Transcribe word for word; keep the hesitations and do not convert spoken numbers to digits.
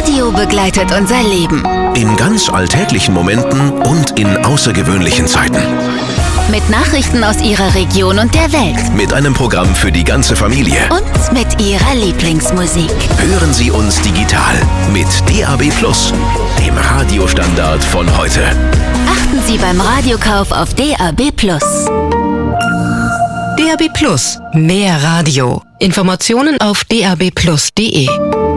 Radio begleitet unser Leben. In ganz alltäglichen Momenten und in außergewöhnlichen Zeiten. Mit Nachrichten aus Ihrer Region und der Welt. Mit einem Programm für die ganze Familie. Und mit Ihrer Lieblingsmusik. Hören Sie uns digital mit D A B plus, dem Radiostandard von heute. Achten Sie beim Radiokauf auf D A B plus. D A B plus, mehr Radio. Informationen auf d a b plus punkt d e.